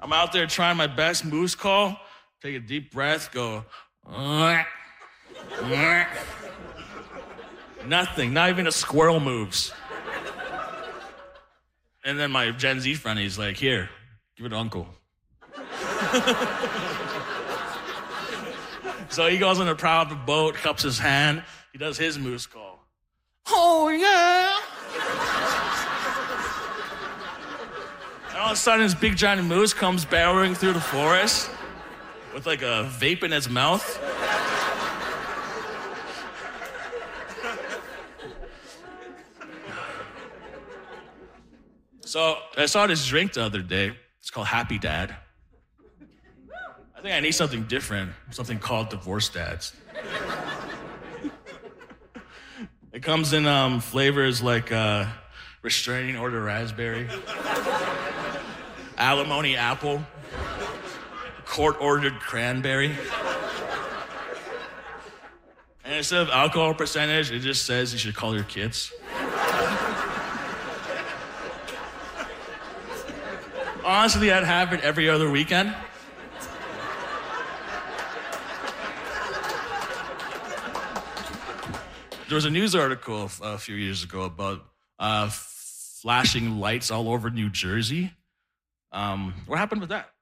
I'm out there trying my best moose call. Take a deep breath, go, nothing, not even a squirrel moves. And then my Gen Z friend, he's like, here, give it to Uncle. So he goes on the prow of the boat, cups his hand, he does his moose call. Oh, yeah. And all of a sudden, this big giant moose comes barreling through the forest with like a vape in its mouth. So I saw this drink the other day. It's called Happy Dad. I think I need something different, something called Divorce Dads. It comes in flavors like restraining order raspberry, alimony apple, court-ordered cranberry. And instead of alcohol percentage, it just says you should call your kids. Honestly, I'd have it every other weekend. There was a news article a few years ago about flashing lights all over New Jersey. What happened with that?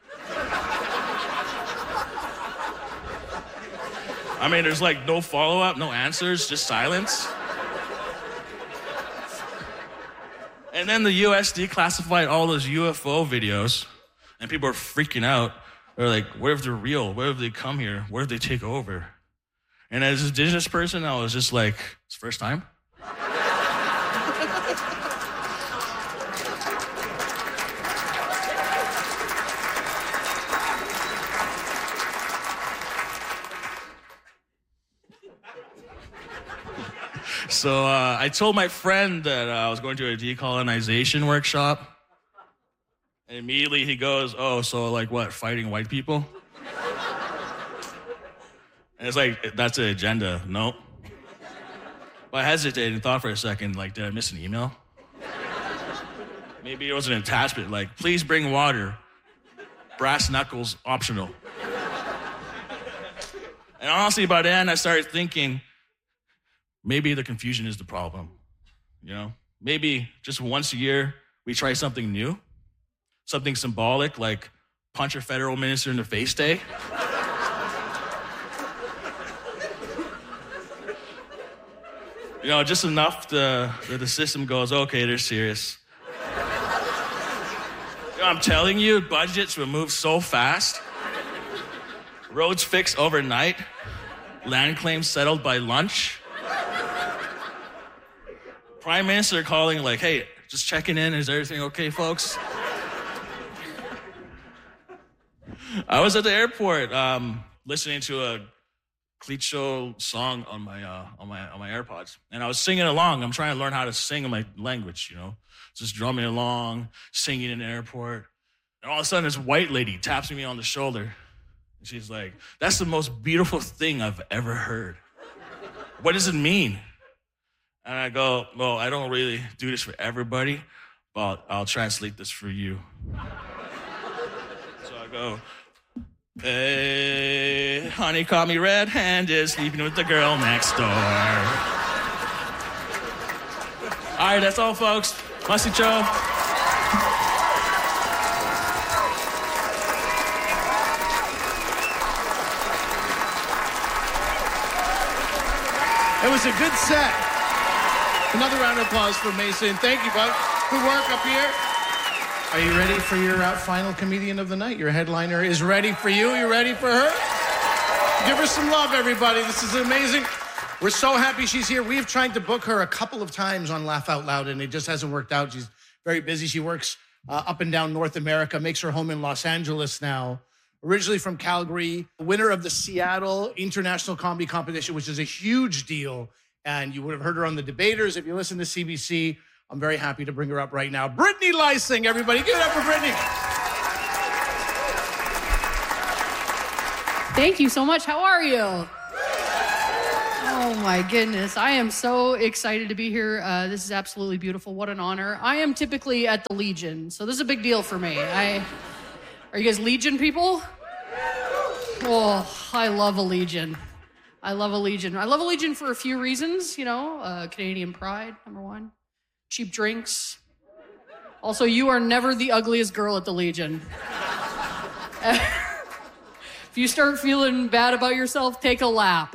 I mean, there's like no follow-up, no answers, just silence. And then the US declassified all those UFO videos, and people are freaking out. They're like, what if they're real? What if they come here? What if they take over? And as an indigenous person, I was just like, it's the first time? So I told my friend that I was going to a decolonization workshop. And immediately he goes, oh, so like what, fighting white people? And it's like, that's an agenda. Nope. But I hesitated and thought for a second, like, did I miss an email? Maybe it was an attachment, like, please bring water. Brass knuckles optional. And honestly, by then, I started thinking, maybe the confusion is the problem. You know? Maybe just once a year, we try something new. Something symbolic, like punch a federal minister in the face day. You know, just enough that the system goes, okay, they're serious. You know, I'm telling you, budgets will move so fast. Roads fixed overnight. Land claims settled by lunch. Prime Minister calling like, hey, just checking in, is everything okay, folks? I was at the airport listening to a Klitscho song on my AirPods, and I was singing along. I'm trying to learn how to sing in my language, you know, just drumming along, singing in the airport. And all of a sudden, this white lady taps me on the shoulder. And she's like, that's the most beautiful thing I've ever heard. What does it mean? And I go, well, I don't really do this for everybody, but I'll translate this for you. So I go, hey, honey caught me red-handed, sleeping with the girl next door. All right, that's all, folks. Masi Cho. It was a good set. Another round of applause for Mason. Thank you, bud. Good work up here. Are you ready for your final comedian of the night? Your headliner is ready for you. You ready for her? Give her some love, everybody. This is amazing. We're so happy she's here. We've tried to book her a couple of times on Laugh Out Loud, and it just hasn't worked out. She's very busy. She works up and down North America, makes her home in Los Angeles now. Originally from Calgary, winner of the Seattle International Comedy Competition, which is a huge deal. And you would have heard her on The Debaters if you listen to CBC. I'm very happy to bring her up right now. Brittany Lysing, everybody. Give it up for Brittany. Thank you so much. How are you? Oh my goodness. I am so excited to be here. This is absolutely beautiful. What an honor. I am typically at the Legion, so this is a big deal for me. Are you guys Legion people? Oh, I love a Legion. I love a Legion for a few reasons, Canadian pride, number one. Cheap drinks. Also, you are never the ugliest girl at the Legion. If you start feeling bad about yourself, take a lap.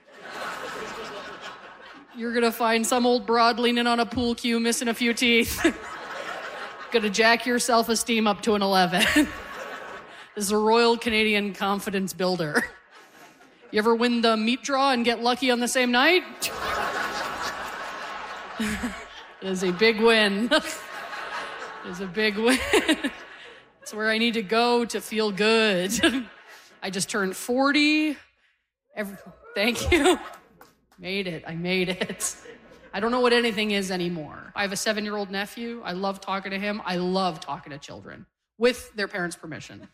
You're gonna find some old broad leaning on a pool cue, missing a few teeth. Gonna jack your self-esteem up to an 11. This is a Royal Canadian confidence builder. You ever win the meat draw and get lucky on the same night? It is a big win. It is a big win. It's where I need to go to feel good. I just turned 40. Thank you. I made it. I don't know what anything is anymore. I have a 7-year-old nephew. I love talking to him. I love talking to children with their parents' permission.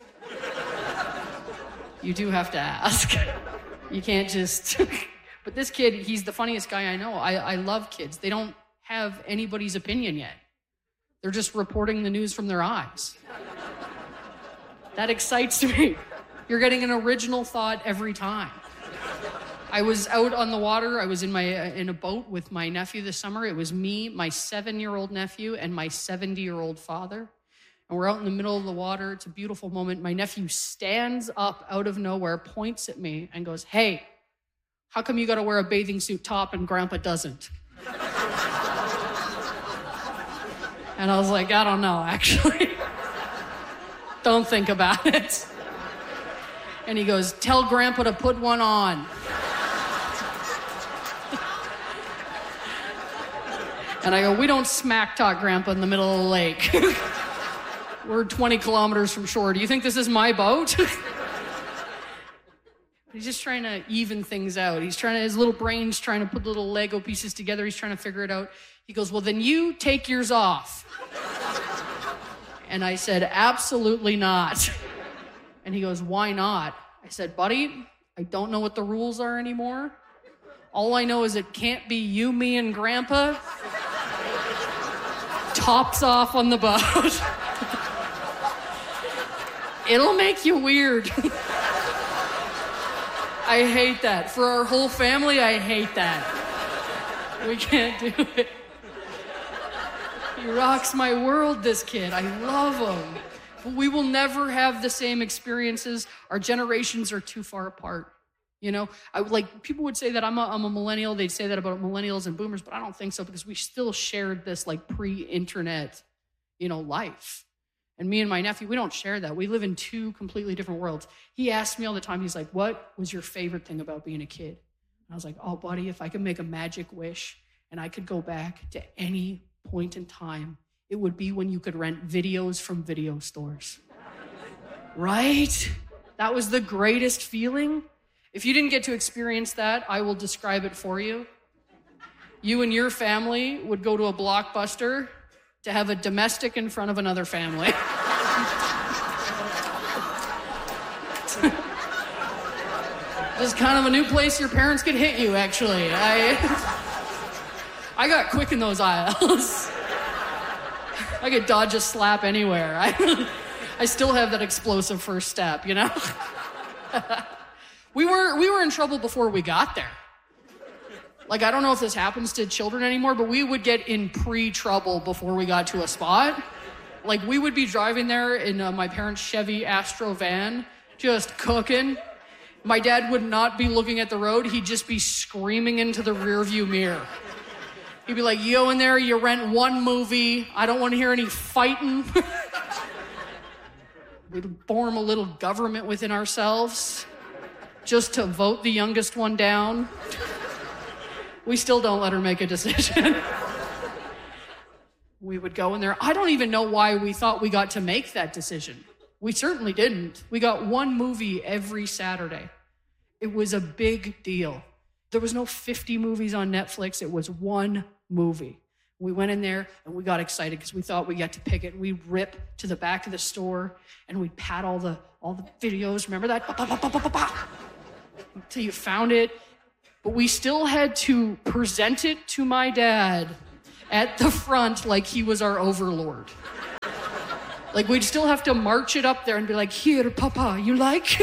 You do have to ask. You can't just... But this kid, he's the funniest guy I know. I love kids. They don't have anybody's opinion yet. They're just reporting the news from their eyes. That excites me. You're getting an original thought every time. I was out on the water. I was in a boat with my nephew this summer. It was me, my 7-year-old nephew, and my 70-year-old father. And we're out in the middle of the water. It's a beautiful moment. My nephew stands up out of nowhere, points at me, and goes, "Hey, how come you got to wear a bathing suit top and Grandpa doesn't?" And I was like, I don't know, actually. Don't think about it. And he goes, "Tell Grandpa to put one on." And I go, "We don't smack talk Grandpa in the middle of the lake. We're 20 kilometers from shore. Do you think this is my boat?" He's just trying to even things out. His little brain's trying to put little Lego pieces together. He's trying to figure it out. He goes, "Well, then you take yours off." And I said, "Absolutely not." And he goes, "Why not?" I said, "Buddy, I don't know what the rules are anymore. All I know is it can't be you, me, and Grandpa. Tops off on the boat. It'll make you weird." I hate that. For our whole family, I hate that. We can't do it. He rocks my world, this kid. I love him. But we will never have the same experiences. Our generations are too far apart. People would say that I'm a millennial. They'd say that about millennials and boomers, but I don't think so, because we still shared this pre-internet, life. And me and my nephew, we don't share that. We live in two completely different worlds. He asked me all the time, he's like, "What was your favorite thing about being a kid?" And I was like, "Oh, buddy, if I could make a magic wish and I could go back to any point in time, it would be when you could rent videos from video stores." Right? That was the greatest feeling. If you didn't get to experience that, I will describe it for you. You and your family would go to a Blockbuster to have a domestic in front of another family. Just kind of a new place your parents could hit you, actually. I got quick in those aisles. I could dodge a slap anywhere. I still have that explosive first step, We were in trouble before we got there. I don't know if this happens to children anymore, but we would get in pre-trouble before we got to a spot. We would be driving there in my parents' Chevy Astro van, just cooking. My dad would not be looking at the road. He'd just be screaming into the rearview mirror. He'd be like, "You go in there, you rent one movie. I don't want to hear any fighting." We'd form a little government within ourselves just to vote the youngest one down. We still don't let her make a decision. We would go in there. I don't even know why we thought we got to make that decision. We certainly didn't. We got one movie every Saturday. It was a big deal. There was no 50 movies on Netflix. It was one movie. We went in there and we got excited because we thought we got to pick it. We'd rip to the back of the store and we'd pat all the videos. Remember that? Until you found it. But we still had to present it to my dad at the front like he was our overlord. Like, we'd still have to march it up there and be like, here, Papa, you like?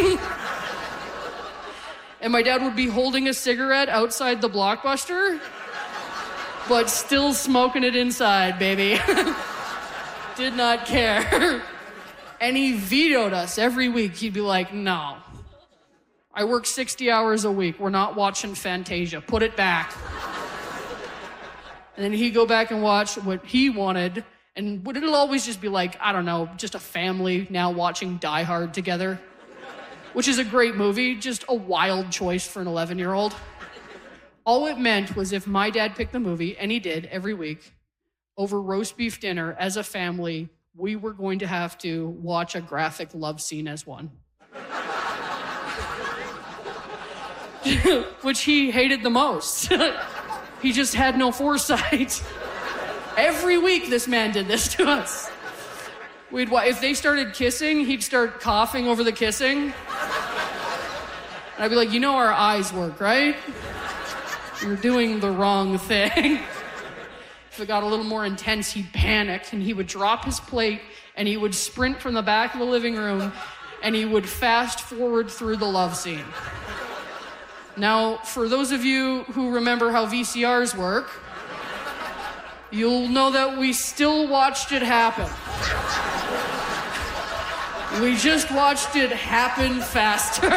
And my dad would be holding a cigarette outside the Blockbuster, but still smoking it inside, baby. Did not care. And he vetoed us every week. He'd be like, no. I work 60 hours a week. We're not watching Fantasia. Put it back. And then he'd go back and watch what he wanted. And it'll always just be like, I don't know, just a family now watching Die Hard together, which is a great movie, just a wild choice for an 11-year-old. All it meant was if my dad picked the movie, and he did every week, over roast beef dinner as a family, we were going to have to watch a graphic love scene as one. Which he hated the most. He just had no foresight. Every week, this man did this to us. If they started kissing, he'd start coughing over the kissing. And I'd be like, you know our eyes work, right? You're doing the wrong thing. If it got a little more intense, he'd panic, and he would drop his plate, and he would sprint from the back of the living room, and he would fast forward through the love scene. Now, for those of you who remember how VCRs work, you'll know that we still watched it happen. We just watched it happen faster.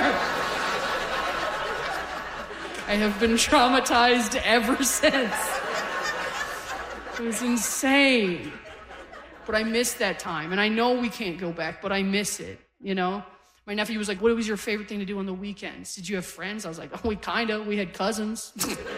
I have been traumatized ever since. It was insane. But I miss that time. And I know we can't go back, but I miss it, you know? My nephew was like, what was your favorite thing to do on the weekends? Did you have friends? I was like, oh, we had cousins.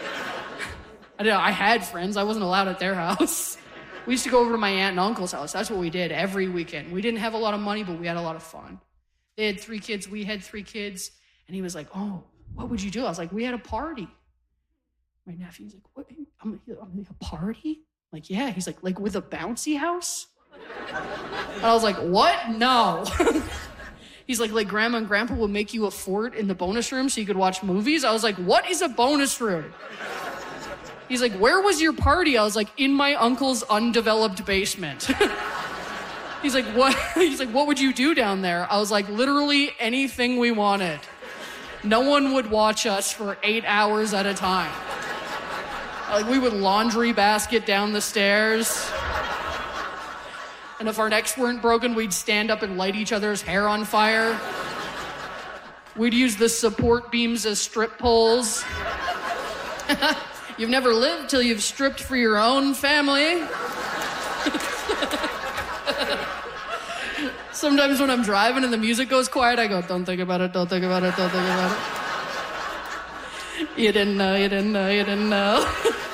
I had friends. I wasn't allowed at their house. We used to go over to my aunt and uncle's house. That's what we did every weekend. We didn't have a lot of money, but we had a lot of fun. They had 3 kids. We had 3 kids. And he was like, oh, what would you do? I was like, we had a party. My nephew's like, what? I'm like, a party? I'm like, yeah. He's like with a bouncy house? And I was like, what? No. He's like Grandma and Grandpa would make you a fort in the bonus room so you could watch movies. I was like, what is a bonus room? He's like, where was your party? I was like, in my uncle's undeveloped basement. He's like, what? He's like, what would you do down there? I was like, literally anything we wanted. No one would watch us for 8 hours at a time. Like, we would laundry basket down the stairs. And if our necks weren't broken, we'd stand up and light each other's hair on fire. We'd use the support beams as strip poles. You've never lived till you've stripped for your own family. Sometimes when I'm driving and the music goes quiet, I go, don't think about it, don't think about it, don't think about it. You didn't know, you didn't know, you didn't know.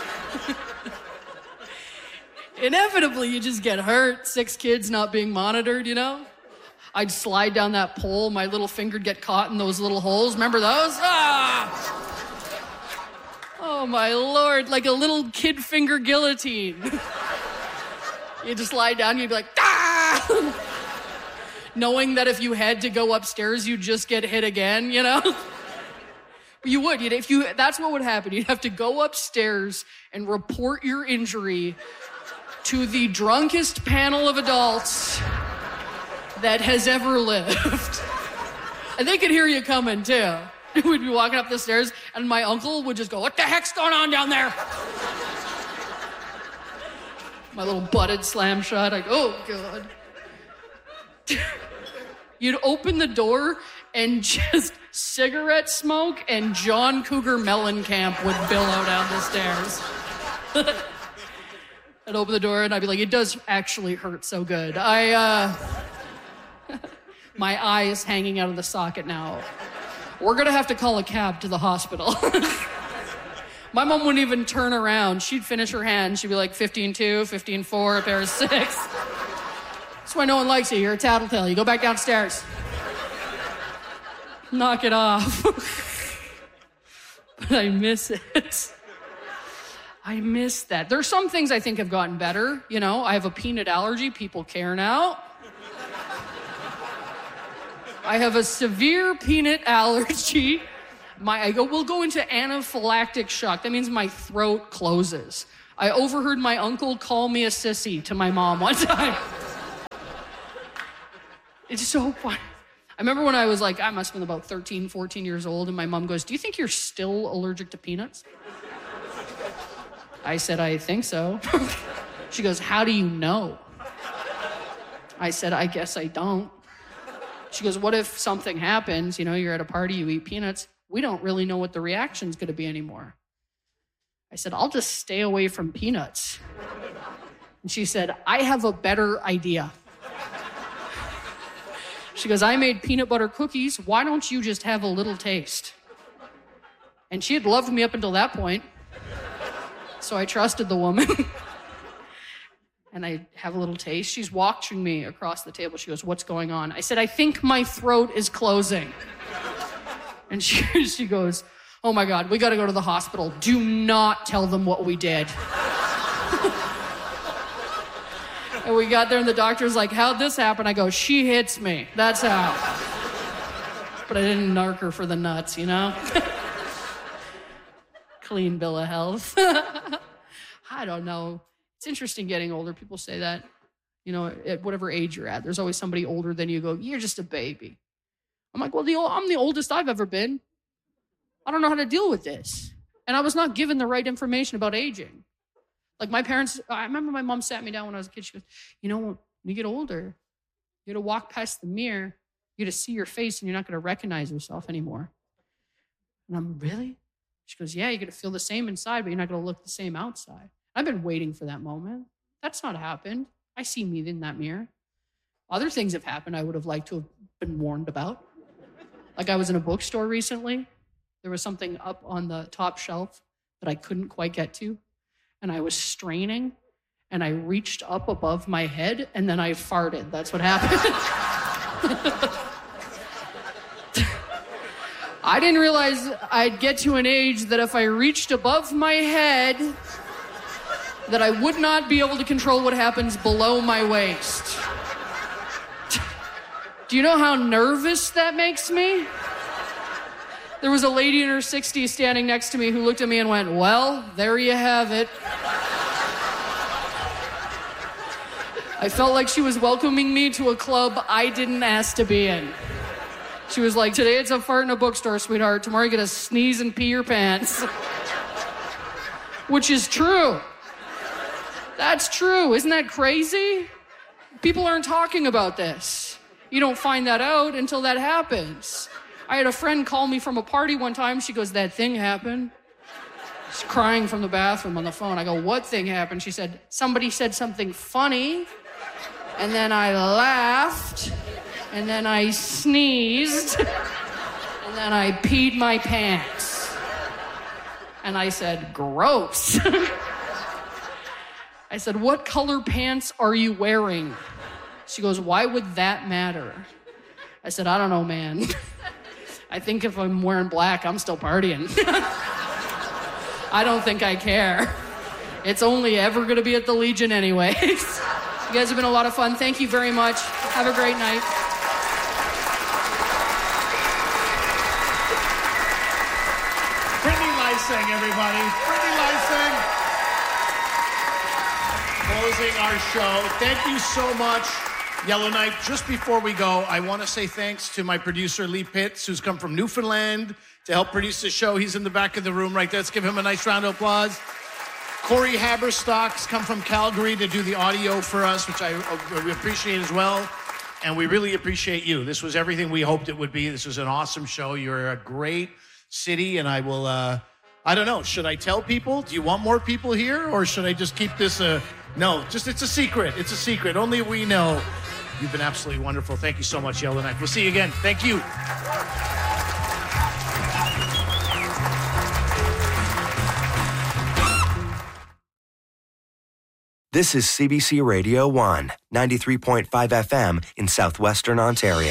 Inevitably, you just get hurt. 6 kids not being monitored, you know? I'd slide down that pole, my little finger'd get caught in those little holes. Remember those? Ah! Oh, my Lord, like a little kid finger guillotine. You just lie down, you'd be like, ah! Knowing that if you had to go upstairs, you'd just get hit again, you know? You would. That's what would happen. You'd have to go upstairs and report your injury to the drunkest panel of adults that has ever lived. And they could hear you coming, too. We'd be walking up the stairs, and my uncle would just go, what the heck's going on down there? My little butted slam shot. I go, oh, God. You'd open the door, and just cigarette smoke and John Cougar Mellencamp would billow down the stairs. I'd open the door, and I'd be like, it does actually hurt so good. My eye is hanging out of the socket now. We're going to have to call a cab to the hospital. My mom wouldn't even turn around. She'd finish her hand. She'd be like, 15-2, 15-4, a pair of 6. That's why no one likes you. You're a tattletale. You go back downstairs. Knock it off. But I miss it. I miss that. There's some things I think have gotten better. You know, I have a peanut allergy. People care now. I have a severe peanut allergy. We'll go into anaphylactic shock. That means my throat closes. I overheard my uncle call me a sissy to my mom one time. It's so funny. I remember when I was like, I must have been about 13, 14 years old, and my mom goes, do you think you're still allergic to peanuts? I said, I think so. She goes, how do you know? I said, I guess I don't. She goes, what if something happens, you're at a party, you eat peanuts, we don't really know what the reaction's gonna be anymore. I said, I'll just stay away from peanuts. And she said, I have a better idea. She goes, I made peanut butter cookies. Why don't you just have a little taste? And she had loved me up until that point. So I trusted the woman. And I have a little taste. She's watching me across the table. She goes, what's going on? I said, I think my throat is closing. And she goes, oh my God, we got to go to the hospital. Do not tell them what we did. And we got there and the doctor's like, how'd this happen? I go, she hits me. That's how. But I didn't narc her for the nuts, Clean bill of health. I don't know. It's interesting getting older. People say that, at whatever age you're at, there's always somebody older than you. Go, you're just a baby. I'm like, well, I'm the oldest I've ever been. I don't know how to deal with this. And I was not given the right information about aging. Like my parents, I remember my mom sat me down when I was a kid. She goes, when you get older, you're going to walk past the mirror, you're going to see your face and you're not going to recognize yourself anymore. And I'm, really? She goes, yeah, you're going to feel the same inside, but you're not going to look the same outside. I've been waiting for that moment. That's not happened. I see me in that mirror. Other things have happened I would have liked to have been warned about. Like I was in a bookstore recently. There was something up on the top shelf that I couldn't quite get to. And I was straining, and I reached up above my head, and then I farted. That's what happened. I didn't realize I'd get to an age that if I reached above my head, that I would not be able to control what happens below my waist. Do you know how nervous that makes me? There was a lady in her 60s standing next to me who looked at me and went, well, there you have it. I felt like she was welcoming me to a club I didn't ask to be in. She was like, today it's a fart in a bookstore, sweetheart. Tomorrow you get to sneeze and pee your pants. Which is true. That's true. Isn't that crazy? People aren't talking about this. You don't find that out until that happens. I had a friend call me from a party one time. She goes, that thing happened. She's crying from the bathroom on the phone. I go, what thing happened? She said, somebody said something funny, and then I laughed, and then I sneezed, and then I peed my pants. And I said, gross. I said, what color pants are you wearing? She goes, why would that matter? I said, I don't know, man. I think if I'm wearing black, I'm still partying. I don't think I care. It's only ever going to be at the Legion anyways. You guys have been a lot of fun. Thank you very much. Have a great night. Brittany Lysing, everybody. Brittany Lysing. Closing our show. Thank you so much, Yellowknife. Just before we go, I want to say thanks to my producer, Lee Pitts, who's come from Newfoundland to help produce the show. He's in the back of the room right there. Let's give him a nice round of applause. Corey Haberstock's come from Calgary to do the audio for us, which we appreciate as well. And we really appreciate you. This was everything we hoped it would be. This was an awesome show. You're a great city, and I will, I don't know, should I tell people? Do you want more people here, or should I just keep this no, just it's a secret. It's a secret. Only we know. You've been absolutely wonderful. Thank you so much, Yellowknife. We'll see you again. Thank you. This is CBC Radio 1, 93.5 FM in southwestern Ontario.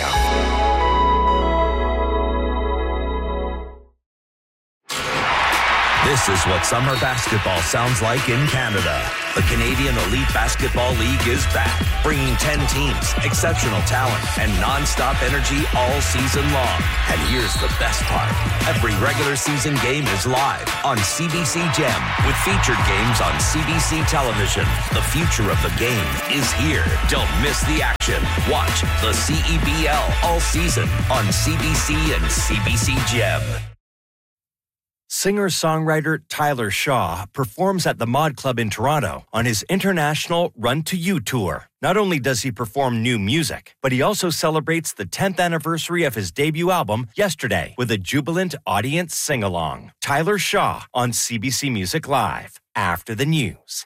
This is what summer basketball sounds like in Canada. The Canadian Elite Basketball League is back, bringing 10 teams, exceptional talent, and non-stop energy all season long. And here's the best part. Every regular season game is live on CBC Gem with featured games on CBC television. The future of the game is here. Don't miss the action. Watch the CEBL all season on CBC and CBC Gem. Singer-songwriter Tyler Shaw performs at the Mod Club in Toronto on his international Run to You tour. Not only does he perform new music, but he also celebrates the 10th anniversary of his debut album yesterday with a jubilant audience sing-along. Tyler Shaw on CBC Music Live after the news.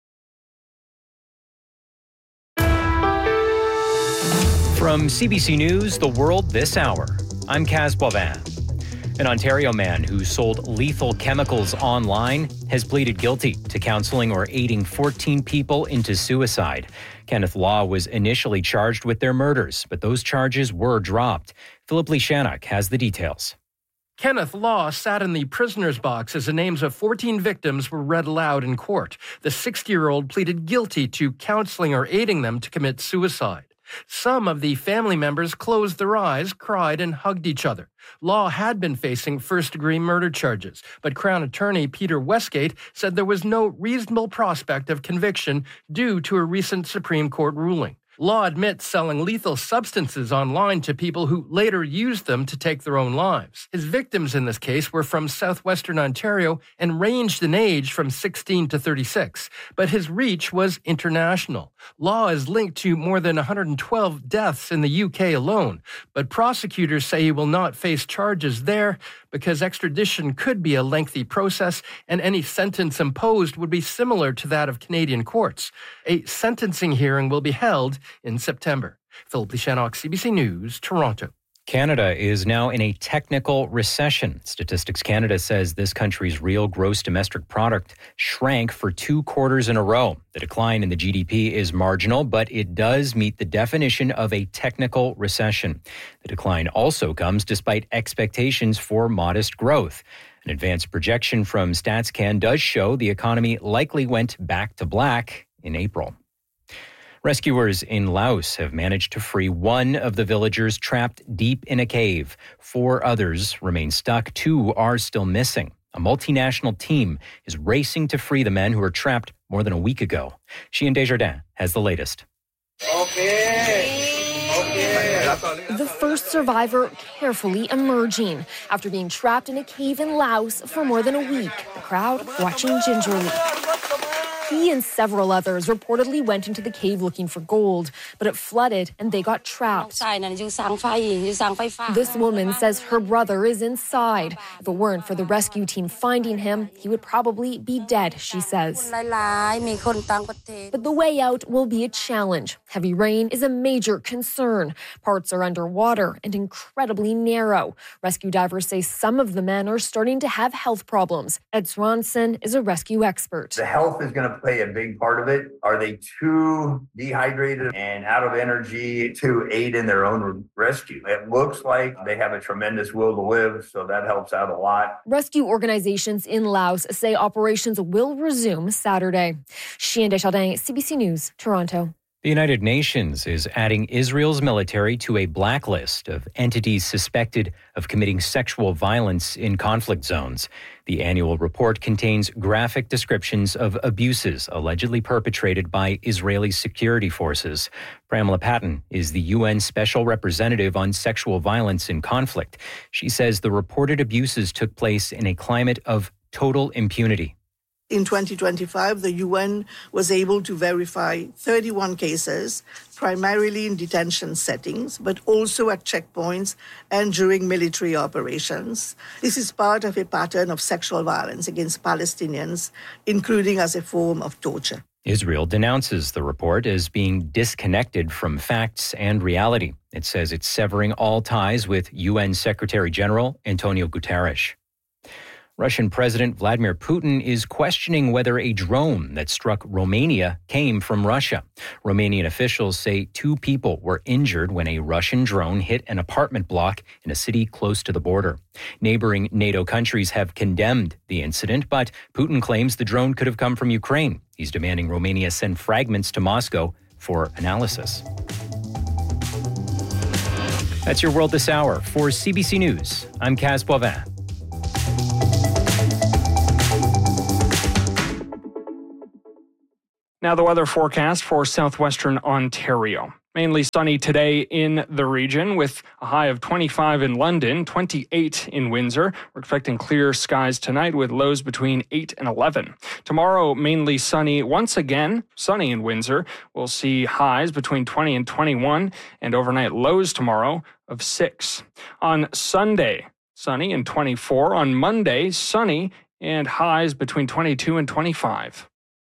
From CBC News, The World This Hour, I'm Kaz Boivin. An Ontario man who sold lethal chemicals online has pleaded guilty to counseling or aiding 14 people into suicide. Kenneth Law was initially charged with their murders, but those charges were dropped. Philip Lishanuk has the details. Kenneth Law sat in the prisoner's box as the names of 14 victims were read aloud in court. The 60-year-old pleaded guilty to counseling or aiding them to commit suicide. Some of the family members closed their eyes, cried, and hugged each other. Law had been facing first-degree murder charges, but Crown Attorney Peter Westgate said there was no reasonable prospect of conviction due to a recent Supreme Court ruling. Law admits selling lethal substances online to people who later used them to take their own lives. His victims in this case were from southwestern Ontario and ranged in age from 16 to 36, but his reach was international. Law is linked to more than 112 deaths in the UK alone, but prosecutors say he will not face charges there because extradition could be a lengthy process and any sentence imposed would be similar to that of Canadian courts. A sentencing hearing will be held in September. Philip Lishanuk, CBC News, Toronto. Canada is now in a technical recession. Statistics Canada says this country's real gross domestic product shrank for 2 quarters in a row. The decline in the GDP is marginal, but it does meet the definition of a technical recession. The decline also comes despite expectations for modest growth. An advanced projection from StatsCan does show the economy likely went back to black in April. Rescuers in Laos have managed to free one of the villagers trapped deep in a cave. 4 others remain stuck. 2 are still missing. A multinational team is racing to free the men who were trapped more than a week ago. Sheehan Desjardins has the latest. The first survivor carefully emerging after being trapped in a cave in Laos for more than a week. The crowd watching gingerly. He and several others reportedly went into the cave looking for gold, but it flooded and they got trapped. This woman says her brother is inside. If it weren't for the rescue team finding him, he would probably be dead, she says. But the way out will be a challenge. Heavy rain is a major concern. Parts are underwater and incredibly narrow. Rescue divers say some of the men are starting to have health problems. Ed Swanson is a rescue expert. The health is going to play a big part of it. Are they too dehydrated and out of energy to aid in their own rescue? It looks like they have a tremendous will to live, so that helps out a lot. Rescue organizations in Laos say operations will resume Saturday. Sheehan Desjardins, CBC News, Toronto. The United Nations is adding Israel's military to a blacklist of entities suspected of committing sexual violence in conflict zones. The annual report contains graphic descriptions of abuses allegedly perpetrated by Israeli security forces. Pramila Patten is the UN Special Representative on Sexual Violence in Conflict. She says the reported abuses took place in a climate of total impunity. In 2025, the UN was able to verify 31 cases, primarily in detention settings, but also at checkpoints and during military operations. This is part of a pattern of sexual violence against Palestinians, including as a form of torture. Israel denounces the report as being disconnected from facts and reality. It says it's severing all ties with UN Secretary General Antonio Guterres. Russian President Vladimir Putin is questioning whether a drone that struck Romania came from Russia. Romanian officials say 2 people were injured when a Russian drone hit an apartment block in a city close to the border. Neighboring NATO countries have condemned the incident, but Putin claims the drone could have come from Ukraine. He's demanding Romania send fragments to Moscow for analysis. That's your World This Hour. For CBC News, I'm Kaz Boivin. Now the weather forecast for southwestern Ontario. Mainly sunny today in the region with a high of 25 in London, 28 in Windsor. We're expecting clear skies tonight with lows between 8 and 11. Tomorrow, mainly sunny. Once again, sunny in Windsor. We'll see highs between 20 and 21 and overnight lows tomorrow of 6. On Sunday, sunny and 24. On Monday, sunny and highs between 22 and 25.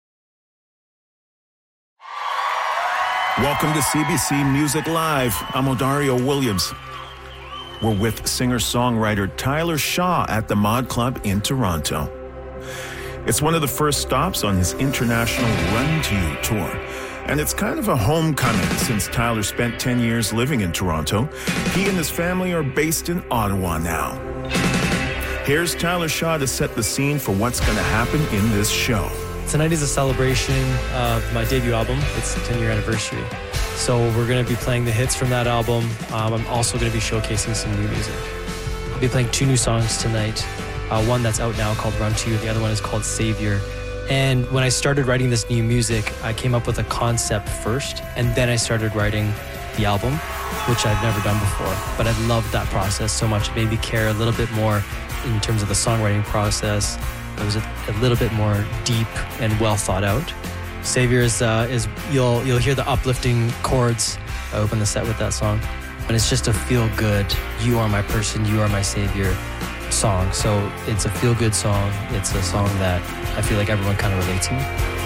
Welcome to CBC Music Live. I'm Odario Williams. We're with singer-songwriter Tyler Shaw at the Mod Club in Toronto. It's one of the first stops on his international Run to You tour. And it's kind of a homecoming since Tyler spent 10 years living in Toronto. He and his family are based in Ottawa now. Here's Tyler Shaw to set the scene for what's going to happen in this show. Tonight is a celebration of my debut album. It's the 10-year anniversary. So we're going to be playing the hits from that album. I'm also going to be showcasing some new music. I'll be playing 2 new songs tonight. One that's out now called Run to You. The other one is called Savior. And when I started writing this new music, I came up with a concept first, and then I started writing the album, which I've never done before. But I loved that process so much. It made me care a little bit more in terms of the songwriting process. It was a little bit more deep and well thought out. Savior is you'll hear the uplifting chords. I open the set with that song, and it's just a feel good. You are my person, you are my savior song. So it's a feel good song. It's a song that I feel like everyone kind of relates to.